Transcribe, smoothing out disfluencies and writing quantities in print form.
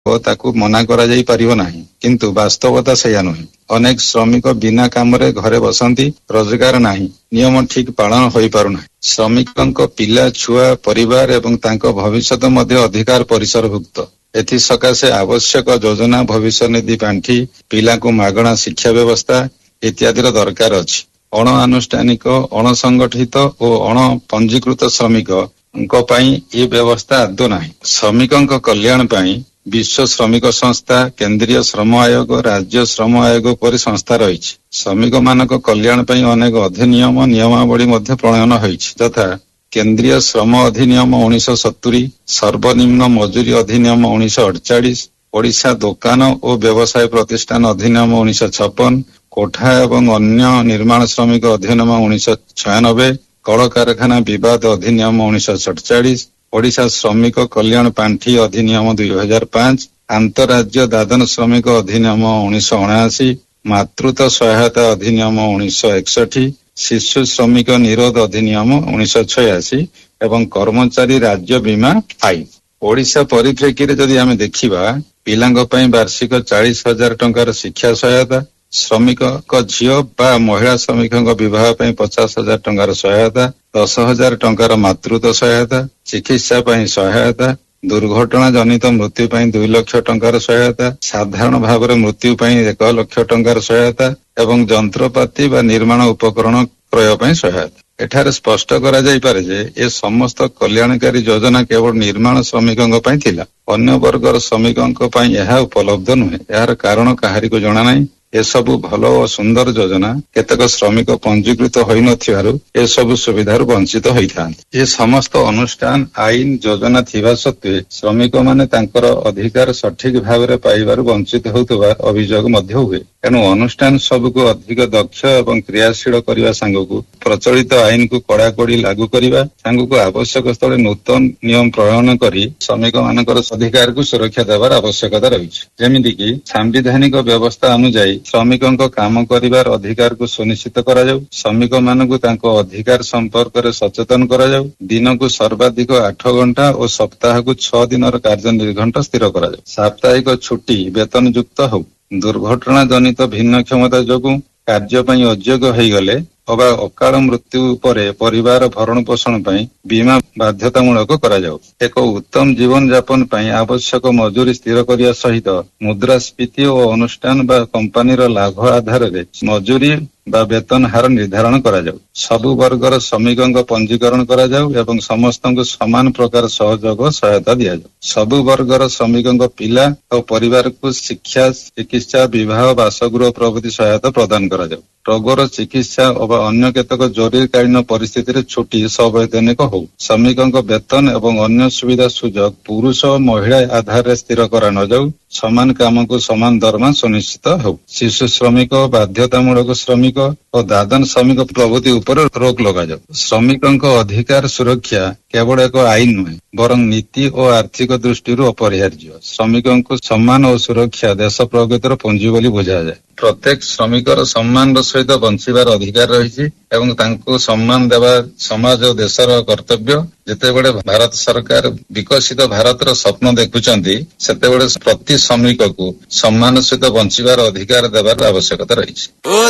ଓ ତାକୁ ମନା କରାଯାଇ ପାରିବ ନାହିଁ, କିନ୍ତୁ ବାସ୍ତବତା ସେଇଆ ନୁହେଁ। ଅନେକ ଶ୍ରମିକ ବିନା କାମରେ ଘରେ ବସନ୍ତି, ରୋଜଗାର ନାହିଁ, ନିୟମ ଠିକ ପାଳନ ହୋଇପାରୁନାହିଁ। ଶ୍ରମିକଙ୍କ ପିଲା, ଛୁଆ, ପରିବାର ଏବଂ ତାଙ୍କ ଭବିଷ୍ୟତ ମଧ୍ୟ ଅଧିକାର ପରିସରଭୁକ୍ତ। ଏଥିସକାଶେ ଆବଶ୍ୟକ ଯୋଜନା, ଭବିଷ୍ୟନିଧି ପାଣ୍ଠି, ପିଲାଙ୍କୁ ମାଗଣା ଶିକ୍ଷା ବ୍ୟବସ୍ଥା ଇତ୍ୟାଦିର ଦରକାର ଅଛି। ଅଣଆନୁଷ୍ଠାନିକ, ଅଣସଂଗଠିତ ଓ ଅଣପଞ୍ଜୀକୃତ ଶ୍ରମିକଙ୍କ ପାଇଁ ଏ ବ୍ୟବସ୍ଥା ଆଦୌ ନାହିଁ। ଶ୍ରମିକଙ୍କ କଲ୍ୟାଣ ପାଇଁ ବିଶ୍ୱ ଶ୍ରମିକ ସଂସ୍ଥା, କେନ୍ଦ୍ରୀୟ ଶ୍ରମ ଆୟୋଗ, ରାଜ୍ୟ ଶ୍ରମ ଆୟୋଗ ପରି ସଂସ୍ଥା ରହିଛି। ଶ୍ରମିକମାନଙ୍କ କଲ୍ୟାଣ ପାଇଁ ଅନେକ ଅଧିନିୟମ, ନିୟମାବଳୀ ମଧ୍ୟ ପ୍ରଣୟନ ହୋଇଛି, ଯଥା କେନ୍ଦ୍ରୀୟ ଶ୍ରମ ଅଧିନିୟମ 1970, ସର୍ବନିମ୍ନ ମଜୁରୀ ଅଧିନିୟମ 1948, ଓଡ଼ିଶା ଦୋକାନ ଓ ବ୍ୟବସାୟ ପ୍ରତିଷ୍ଠାନ ଅଧିନିୟମ 1956, କୋଠା ଏବଂ ଅନ୍ୟ ନିର୍ମାଣ ଶ୍ରମିକ ଅଧିନିୟମ 1996, କଳକାରଖାନା ବିବାଦ ଅଧିନିୟମ 1947, ଓଡ଼ିଶା ଶ୍ରମିକ କଲ୍ୟାଣ ପାଣ୍ଠି ଅଧିନିୟମ 2005, ଆନ୍ତଃରାଜ୍ୟ ଦାଦନ ଶ୍ରମିକ ଅଧିନିୟମ 1979, ମାତୃତ୍ୱ ସହାୟତା ଅଧିନିୟମ 1961, ଶିଶୁ ଶ୍ରମିକ ନିରୋଧ ଅଧିନିୟମ 1986 ଏବଂ କର୍ମଚାରୀ ରାଜ୍ୟ ବୀମା ଆଇନ। ଓଡ଼ିଶା ପରିପ୍ରେକ୍ଷୀରେ ଯଦି ଆମେ ଦେଖିବା, ପିଲାଙ୍କ ପାଇଁ ବାର୍ଷିକ 40,000 ଟଙ୍କାର ଶିକ୍ଷା ସହାୟତା, ଶ୍ରମିକଙ୍କ ଝିଅ ବା ମହିଳା ଶ୍ରମିକଙ୍କ ବିବାହ ପାଇଁ 50,000 ଟଙ୍କାର ସହାୟତା, 10,000 ଟଙ୍କାର ମାତୃତ୍ୱ ସହାୟତା, ଚିକିତ୍ସା ପାଇଁ ସହାୟତା, ଦୁର୍ଘଟଣା ଜନିତ ମୃତ୍ୟୁ ପାଇଁ 2 ଲକ୍ଷ ଟଙ୍କାର ସହାୟତା, ସାଧାରଣ ଭାବରେ ମୃତ୍ୟୁ ପାଇଁ 1 ଲକ୍ଷ ଟଙ୍କାର ସହାୟତା ଏବଂ ଯନ୍ତ୍ରପାତି ବା ନିର୍ମାଣ ଉପକରଣ କ୍ରୟ ପାଇଁ ସହାୟତା। ଏଠାରେ ସ୍ପଷ୍ଟ କରାଯାଇପାରେ ଯେ ଏ ସମସ୍ତ କଲ୍ୟାଣକାରୀ ଯୋଜନା କେବଳ ନିର୍ମାଣ ଶ୍ରମିକଙ୍କ ପାଇଁ ଥିଲା। ଅନ୍ୟ ବର୍ଗର ଶ୍ରମିକଙ୍କ ପାଇଁ ଏହା ଉପଲବ୍ଧ ନୁହେଁ। ଏହାର କାରଣ କାହାରିକୁ ଜଣା ନାହିଁ। ଏସବୁ ଭଲ ଓ ସୁନ୍ଦର ଯୋଜନା କେତେକ ଶ୍ରମିକ ପଞ୍ଜୀକୃତ ହୋଇନଥିବାରୁ ଏସବୁ ସୁବିଧାରୁ ବଞ୍ଚିତ ହୋଇଥାନ୍ତି। ଏ ସମସ୍ତ ଅନୁଷ୍ଠାନ, ଆଇନ, ଯୋଜନା ଥିବା ସତ୍ତ୍ୱେ ଶ୍ରମିକମାନେ ତାଙ୍କର ଅଧିକାର ସଠିକ ଭାବରେ ପାଇବାରୁ ବଞ୍ଚିତ ହେଉଥିବା ଅଭିଯୋଗ ମଧ୍ୟ ହୁଏ। ଏଣୁ ଅନୁଷ୍ଠାନ ସବୁକୁ ଅଧିକ ଦକ୍ଷ ଏବଂ କ୍ରିୟାଶୀଳ କରିବା ସାଙ୍ଗକୁ ପ୍ରଚଳିତ ଆଇନକୁ କଡ଼ାକଡ଼ି ଲାଗୁ କରିବା ସାଙ୍ଗକୁ ଆବଶ୍ୟକ ସ୍ଥଳେ ନୂତନ ନିୟମ ପ୍ରଣୟନ କରି ଶ୍ରମିକମାନଙ୍କର ଅଧିକାରକୁ ସୁରକ୍ଷା ଦେବାର ଆବଶ୍ୟକତା ରହିଛି। ଯେମିତିକି ସାମ୍ବିଧାନିକ ବ୍ୟବସ୍ଥା ଅନୁଯାୟୀ ଶ୍ରମିକଙ୍କ କାମ କରିବାର ଅଧିକାରକୁ ସୁନିଶ୍ଚିତ କରାଯାଉ, ଶ୍ରମିକମାନଙ୍କୁ ତାଙ୍କ ଅଧିକାର ସମ୍ପର୍କରେ ସଚେତନ କରାଯାଉ, ଦିନକୁ ସର୍ବାଧିକ 8 ଘଣ୍ଟା ଓ ସପ୍ତାହକୁ 6 ଦିନର କାର୍ଯ୍ୟ ନିର୍ଘଣ୍ଟ ସ୍ଥିର କରାଯାଉ, ସାପ୍ତାହିକ ଛୁଟି ବେତନଯୁକ୍ତ ହେଉ, ଦୁର୍ଘଟଣା ଜନିତ ଭିନ୍ନକ୍ଷମତା ଯୋଗୁଁ କାର୍ଯ୍ୟ ପାଇଁ ଅଯୋଗ୍ୟ ହୋଇଗଲେ ଅବା ଅକାଳ ମୃତ୍ୟୁ ପରେ ପରିବାର ଭରଣ ପୋଷଣ ପାଇଁ ବୀମା ବାଧ୍ୟତାମୂଳକ କରାଯାଉ। ଏକ ଉତ୍ତମ ଜୀବନ ଯାପନ ପାଇଁ ଆବଶ୍ୟକ ମଜୁରୀ ସ୍ଥିର କରିବା ସହିତ ମୁଦ୍ରାସ୍ଫୀତି ଓ ଅନୁଷ୍ଠାନ ବା କମ୍ପାନୀର ଲାଭ ଆଧାରରେ ମଜୁରୀ ବା ବେତନ ହାର ନିର୍ଦ୍ଧାରଣ କରାଯାଉ। ସବୁ ବର୍ଗର ଶ୍ରମିକଙ୍କ ପଞ୍ଜୀକରଣ କରାଯାଉ ଏବଂ ସମସ୍ତଙ୍କୁ ସମାନ ପ୍ରକାର ସହଯୋଗ ସହାୟତା ଦିଆଯାଉ। ସବୁ ବର୍ଗର ଶ୍ରମିକଙ୍କ ପିଲା ଓ ପରିବାରକୁ ଶିକ୍ଷା, ଚିକିତ୍ସା, ବିବାହ, ବାସଗୃହ ପ୍ରଭୃତି ସହାୟତା ପ୍ରଦାନ କରାଯାଉ। ରୋଗର ଚିକିତ୍ସା ଅବା ଅନ୍ୟ କେତେକ ଜରୁରୀକାଳୀନ ପରିସ୍ଥିତିରେ ଛୁଟି ସବୈତନିକ ହେଉ। ଶ୍ରମିକଙ୍କ ବେତନ ଏବଂ ଅନ୍ୟ ସୁବିଧା ସୁଯୋଗ ପୁରୁଷ ଓ ମହିଳା ଆଧାରରେ ସ୍ଥିର କରା ନଯାଉ। ସମାନ କାମକୁ ସମାନ ଦରମା ସୁନିଶ୍ଚିତ ହେଉ। ଶିଶୁ ଶ୍ରମିକ, ବାଧ୍ୟତାମୂଳକ ଶ୍ରମିକ ଓ ଦାଦନ ଶ୍ରମିକ ପ୍ରଭୃତି ଉପରେ ରୋକ ଲଗାଯାଉ। ଶ୍ରମିକଙ୍କ ଅଧିକାର ସୁରକ୍ଷା କେବଳ ଏକ ଆଇନ ନୁହେଁ, ବରଂ ନୀତି ଓ ଆର୍ଥିକ ଦୃଷ୍ଟିରୁ ଅପରିହାର୍ଯ୍ୟ। ଶ୍ରମିକଙ୍କୁ ସମ୍ମାନ ଓ ସୁରକ୍ଷା ଦେଶ ପ୍ରଗତିର ପୁଞ୍ଜି ବୋଲି ବୁଝାଯାଏ। ପ୍ରତ୍ୟେକ ଶ୍ରମିକର ସମ୍ମାନର ସହିତ ବଞ୍ଚିବାର ଅଧିକାର ରହିଛି ଏବଂ ତାଙ୍କୁ ସମ୍ମାନ ଦେବା ସମାଜ ଓ ଦେଶର କର୍ତ୍ତବ୍ୟ। ଯେତେବେଳେ ଭାରତ ସରକାର ବିକଶିତ ଭାରତର ସ୍ୱପ୍ନ ଦେଖୁଛନ୍ତି, ସେତେବେଳେ ପ୍ରତି ଶ୍ରମିକକୁ ସମ୍ମାନ ସହିତ ବଞ୍ଚିବାର ଅଧିକାର ଦେବାର ଆବଶ୍ୟକତା ରହିଛି।